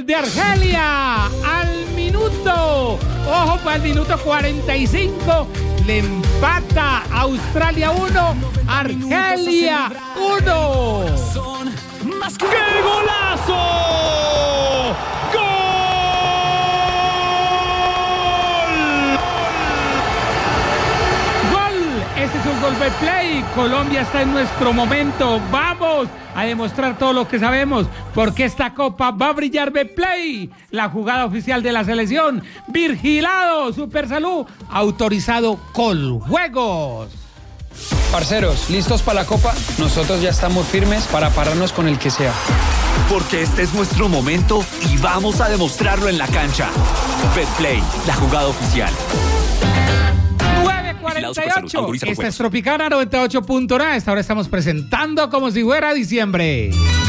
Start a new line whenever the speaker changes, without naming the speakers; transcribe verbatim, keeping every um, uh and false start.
Gol de Argelia al minuto, ojo, para el minuto cuarenta y cinco, le empata Australia uno, Argelia uno.
¡Qué golazo! ¡Gol!
¡Gol! Ese es un gol de play. Colombia está en nuestro momento. Vamos a demostrar todo lo que sabemos, porque esta copa va a brillar. Betplay, la jugada oficial de la selección. Vigilado, Supersalud, autorizado Coljuegos.
Parceros, ¿listos para la copa? Nosotros ya estamos firmes para pararnos con el que sea.
Porque este es nuestro momento y vamos a demostrarlo en la cancha. Betplay, la jugada oficial.
nueve cuarenta y ocho. Esta es Tropicana noventa y ocho punto nueve. Esta hora estamos presentando como si fuera diciembre.